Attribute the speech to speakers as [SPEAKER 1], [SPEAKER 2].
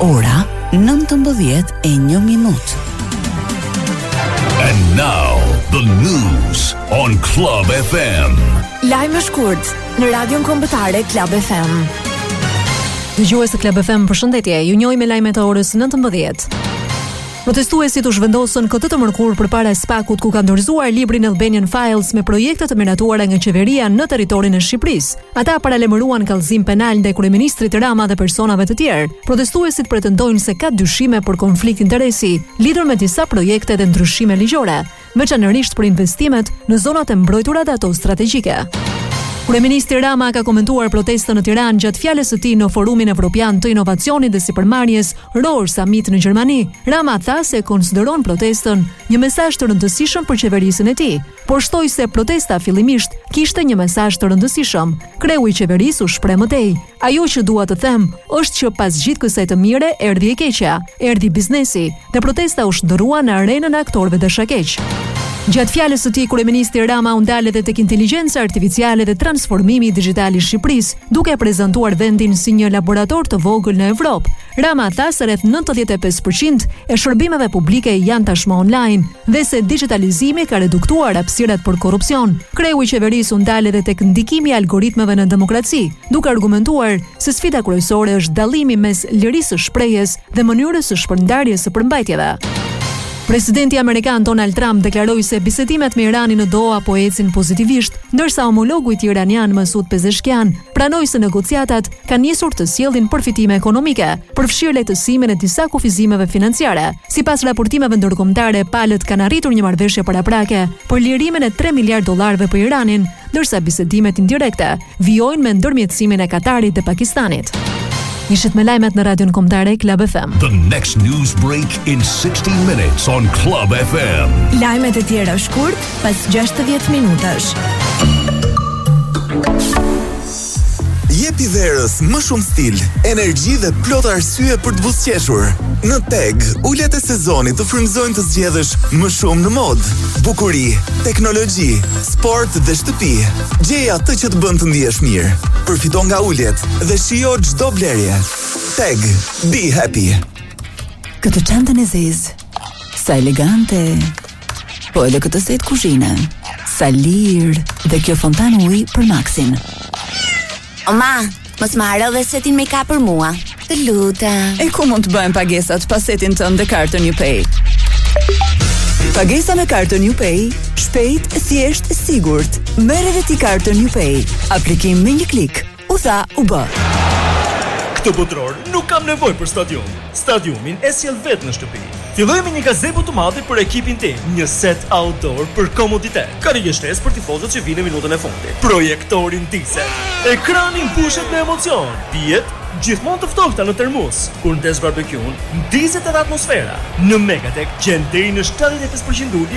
[SPEAKER 1] Ora 19:01.
[SPEAKER 2] And now the news on Club FM.
[SPEAKER 3] Lajme shkurt në radion kombëtare Club FM.
[SPEAKER 4] Dëgjues të Club FM, përshëndetje. Ju njohim me lajmet e orës 19. Protestuesit u zhvendosën këtë të mërkur përpara Spakut, ku kanë dorëzuar librin Albanian Files me projekte të miratuara nga qeveria në territorin e Shqipërisë. Ata paralajmëruan kallëzim penal ndaj kryeministrit Rama dhe personave të tjerë. Protestuesit pretendojnë se ka dyshime për konflikt interesi lidhur me disa projekte dhe ndryshime ligjore, veçanërisht për investimet në zonat e mbrojtura dhe ato strategjike. Kryeministri Rama ka komentuar protestën në Tiranë gjatë fjalës së tij në Forumin Evropian të Inovacionit dhe Sipërmarrjes Rohr Summit në Gjermani. Rama tha se konsideron protestën një mesazh të rëndësishëm për qeverisën e tij, por shtoi se protesta fillimisht kishte një mesazh të rëndësishëm. Kreu i qeverisë u shpreh më tej: "Ajo që dua të them është që pas gjithë kësaj të mire erdhi e keqja, erdhi biznesi dhe protesta u shndërrua në arenën e aktorëve dashakeq." Gjatë fjalës së tij, kryeministri Rama u ndal edhe tek inteligjenca artificiale dhe transformimi digjital i Shqipërisë, duke prezantuar vendin si një laborator të vogël në Evropë. Rama tha se rreth 95% e shërbimeve publike janë tashmë online dhe se digitalizimi ka reduktuar hapësirat për korrupsion. Kreu i qeverisë u ndal edhe tek ndikimi i algoritmeve në demokraci, duke argumentuar se sfida kryesore është dallimi mes lirisë së shprehjes dhe mënyrës së shpërndarjes së përmbajtjeve. Presidenti Amerikan Donald Trump deklaroi se bisedimet me Iranin në Doha po ecin pozitivisht, ndërsa homologu i tij iranian Masoud Pezeshkian pranoi se negociatat kanë nisur të sjellin përfitime ekonomike, përfshirë lehtësimin e disa kufizimeve financiare. Sipas raportimeve ndërkombëtare, palët kanë arritur një marrëveshje paraprake për lirimin e $3 miliardë për Iranin, ndërsa bisedimet indirekte vijojnë me ndërmjetësimin e Katarit dhe Pakistanit. Ishit me lajmet në radion kombëtare Club FM.
[SPEAKER 2] The next news break in 60 minutes on Club FM.
[SPEAKER 3] Lajmet e tjera shkurt pas 60 minutash.
[SPEAKER 5] Jepi verës më shumë stil, energji dhe plot arsye për të buzëqeshur. Në Teg, ulët e sezonit të frymëzojnë të zgjedhësh më shumë në modë, bukuri, teknologji, sport dhe shtëpi. Gjej atë që të bën të ndihesh mirë. Përfito nga ulët dhe shijo çdo blerje. Teg, be happy.
[SPEAKER 1] Këtë çantën e zezë, sa elegante. Po edhe këtë set kuzhine, sa lirë, dhe kjo fontan ujë për Maxin.
[SPEAKER 6] Oma, mos më haro dhe setin make-up për mua. Të lutem.
[SPEAKER 1] E ku mund të bëjmë pagesat pa setin tënd dhe kartën UPay? Pagesa me kartën UPay, shpejt, thjesht, sigurt. Merre dhe ti kartën UPay. Aplikim me një klik. U tha, u bë.
[SPEAKER 7] Këtë botror nuk kam nevojë për stadium. Stadiumin e sjell vetë në shtëpi. Filloj me një gazebo automatik për ekipin tim, një set outdoor për komoditet. Karrige shtesë për tifozët që vinë në minutën e fundit. Projektorin diesel. Ekranin pushet me emocion. Pijet gjithmonë të ftohta në termos. Kur ndes barbekun, ndizet edhe atmosfera. Në Megatek gjen deri në 75% ulje